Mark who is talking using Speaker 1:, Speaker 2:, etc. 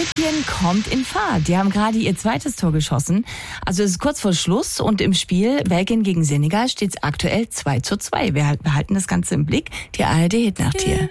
Speaker 1: Belgien kommt in Fahrt. Die haben gerade ihr zweites Tor geschossen. Also es ist kurz vor Schluss und im Spiel Belgien gegen Senegal steht es aktuell 2:2. Wir behalten das Ganze im Blick. Die ARD Hit Nacht hier.